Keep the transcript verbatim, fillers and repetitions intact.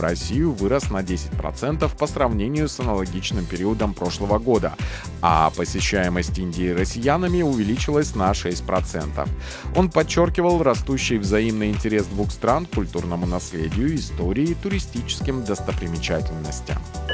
Россию вырос на десять процентов по сравнению с аналогичным периодом прошлого года, а посещаемость Индии россиянами увеличилась на шесть процентов. Он подчеркивал растущий взаимный интерес двух стран к культурному наследию, истории и туристическим достопримечательностям.